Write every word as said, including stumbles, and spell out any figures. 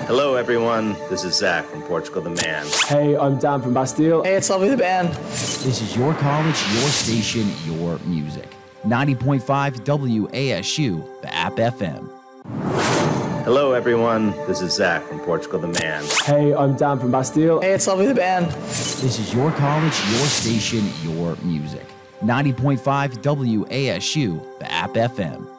Hello, everyone. This is Zach from Portugal the Man. Hey, I'm Dan from Bastille. Hey, it's Lovely the Band. This is your college, your station, your music. ninety point five W A S U, the App F M. Hello, everyone. This is Zach from Portugal the Man. Hey, I'm Dan from Bastille. Hey, it's Lovely the Band. This is your college, your station, your music. ninety point five W A S U, the App F M.